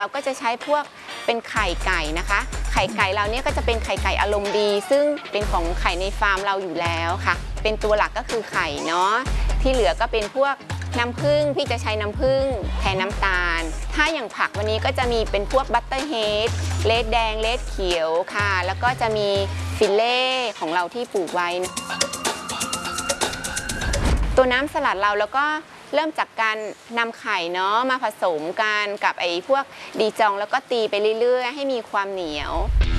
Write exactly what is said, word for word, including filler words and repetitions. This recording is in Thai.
เราก็จะใช้พวกเป็นไข่ไก่นะคะไข่ไก่เราเนี่ยก็จะเป็นไข่ไก่อารมณ์ดีซึ่งเป็นของไข่ในฟาร์มเราอยู่แล้วค่ะเป็นตัวหลักก็คือไข่เนาะที่เหลือก็เป็นพวกน้ำผึ้งพี่จะใช้น้ำผึ้งแทนน้ำตาลถ้าอย่างผักวันนี้ก็จะมีเป็นพวกบัตเตอร์เฮดเลดแดงเลดเขียวค่ะแล้วก็จะมีฟิลเล่ของเราที่ปลูกไว้ตัวน้ำสลัดเราแล้วก็เริ่มจากการนำไข่เนาะมาผสมกันกับไอ้พวกดีจองแล้วก็ตีไปเรื่อยๆให้มีความเหนียว